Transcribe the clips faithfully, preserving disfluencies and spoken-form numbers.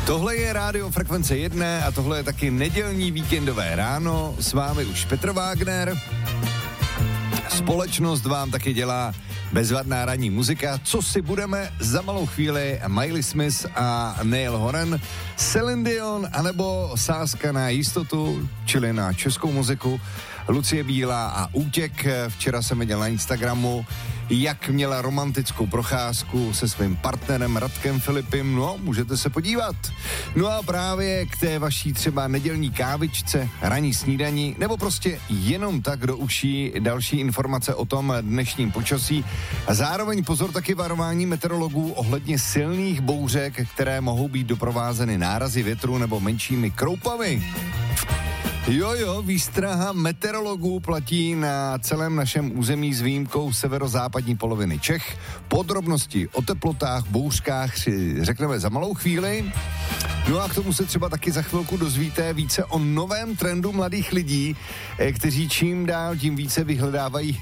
Tohle je Rádio Frekvence jedna a tohle je taky nedělní víkendové ráno. S vámi už Petr Wagner. Společnost vám taky dělá bezvadná ranní muzika. Co si budeme za malou chvíli? Miley Smith a Neil Horan, Celine Dion anebo sázka na jistotu, čili na českou muziku. Lucie Bílá a Útěk. Včera jsem viděl na Instagramu, jak měla romantickou procházku se svým partnerem Radkem Filipem. No, můžete se podívat. No a právě k té vaší třeba nedělní kávičce, ranní snídani, nebo prostě jenom tak do uší další informace o tom dnešním počasí. A zároveň pozor taky varování meteorologů ohledně silných bouřek, které mohou být doprovázeny nárazy větru nebo menšími kroupami. Jo, jo, výstraha meteorologů platí na celém našem území s výjimkou severozápadní poloviny Čech. Podrobnosti o teplotách, bouřkách si řekneme za malou chvíli. No a k tomu se třeba taky za chvilku dozvíte více o novém trendu mladých lidí, kteří čím dál tím více vyhledávají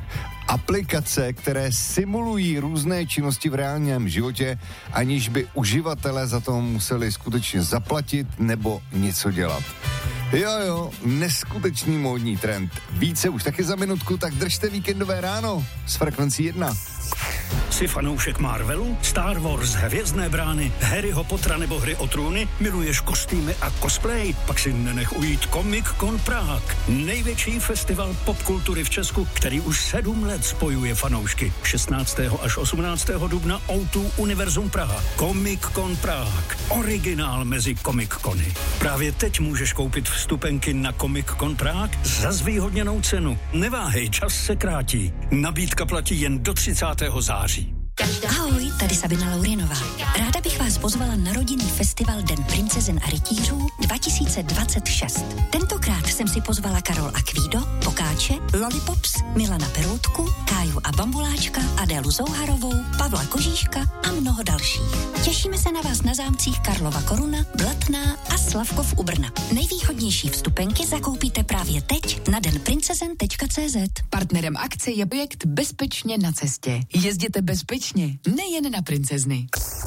aplikace, které simulují různé činnosti v reálném životě, aniž by uživatelé za to museli skutečně zaplatit nebo něco dělat. Jo, jo, neskutečný módní trend. Více už taky za minutku, tak držte víkendové ráno s Frekvencí jedna. Jsi fanoušek Marvelu, Star Wars, Hvězdné brány, Harryho Pottera nebo Hry o trůny? Miluješ kostýmy a cosplay? Pak si nenech ujít Comic Con Prague. Největší festival popkultury v Česku, který už sedm let spojuje fanoušky. šestnáctého až osmnáctého dubna ó dva Univerzum Praha. Comic Con Prague. Originál mezi Comic Cony. Právě teď můžeš koupit vstupenky na Comic Con Prague za zvýhodněnou cenu. Neváhej, čas se krátí. Nabídka platí jen do třicátého září. Ahoj, tady Sabina Laurinová. Ráda bych vás pozvala na rodinný festival Den princezen a rytířů dva tisíce dvacet šest. Tentokrát jsem si pozvala Karol Akvído, Pokáče, Lollipops, Milana Peroutku, Káju a Bambuláčka, Adélu Zouharovou, Pavla Kožíška a mnoho dalších. Těšíme se na vás na zámcích Karlova Koruna, Blatná a Slavkov u Brna. Nejvýhodnější vstupenky zakoupíte právě teď na den princezen tečka cé zet. Partnerem akce je projekt Bezpečně na cestě. Jezděte bezpečně, nejen na princezny.